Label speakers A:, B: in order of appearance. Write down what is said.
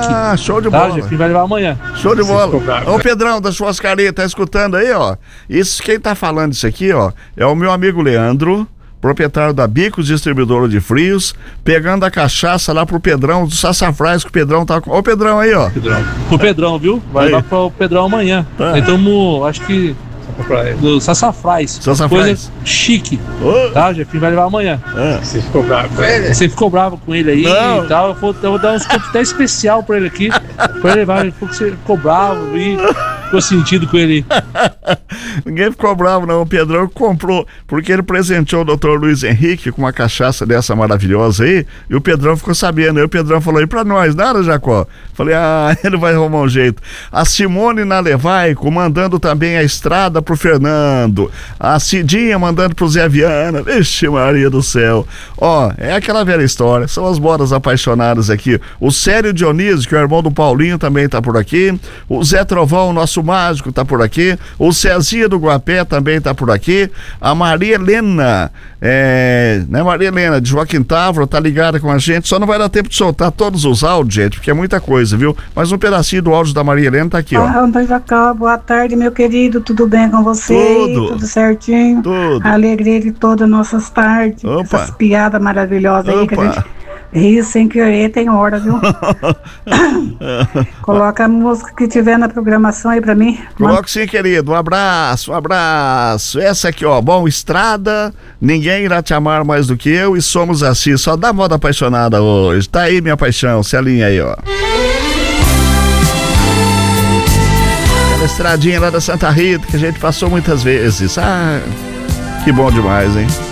A: Ah, show de
B: Tá,
A: bola.
B: Jefinho vai levar amanhã.
A: Show de bola. Ô, Pedrão, da churrascaria, tá escutando aí, ó? Isso, quem tá falando isso aqui, ó, é o meu amigo Leandro, proprietário da Bicos Distribuidora de Frios, pegando a cachaça lá pro Pedrão, do Sassafrás, que o Pedrão tá com... Ó o Pedrão aí, ó.
B: Pro Pedrão, viu? Vai
A: Aí.
B: levar pro Pedrão amanhã.
A: Tá.
B: Então, acho que do Sassafrás.
A: Sassafrás.
B: Coisa chique.
A: Ô.
B: Tá, Jefinho vai levar amanhã.
C: Você ficou bravo com ele?
B: Você ficou bravo com ele aí
A: Não.
B: e tal. Eu vou dar uns pontos até especial pra ele aqui. Pra ele levar. Ele falou que você ficou bravo e ficou sentido com ele.
A: Ninguém ficou bravo, não. O Pedrão comprou, porque ele presenteou o Dr. Luiz Henrique com uma cachaça dessa maravilhosa aí, e o Pedrão ficou sabendo. Aí o Pedrão falou: e pra nós, nada, Jacó? Falei: ele vai arrumar um jeito. A Simone Nalevaico mandando também a estrada pro Fernando. A Cidinha mandando pro Zé Viana. Vixe, Maria do céu. Ó, é aquela velha história. São as bodas apaixonadas aqui. O Célio Dionísio, que é o irmão do Paulinho, também tá por aqui. O Zé Trovão, nosso mágico, tá por aqui. O Cezinha do Guapé também tá por aqui. A Maria Helena, né, Maria Helena de Joaquim Távora, tá ligada com a gente. Só não vai dar tempo de soltar todos os áudios, gente, porque é muita coisa, viu? Mas um pedacinho do áudio da Maria Helena tá aqui, ó.
D: Antônio Jacó, boa tarde, meu querido. Tudo bem com você? Tudo certinho?
A: Tudo.
D: A alegria de todas as nossas tardes.
A: Opa.
D: Essas piadas maravilhosas aí que a
A: Opa.
D: gente ri sem querer, tem hora, viu? Coloca a música que tiver na programação aí pra mim.
A: Coloque sim, querido. Um abraço, um abraço. Essa aqui, ó. Bom, Estrada, ninguém irá te amar mais do que eu e somos assim. Só dá moda apaixonada hoje. Tá aí, minha paixão. Celinha aí, ó. Aquela estradinha lá da Santa Rita que a gente passou muitas vezes. Ah, que bom demais, hein?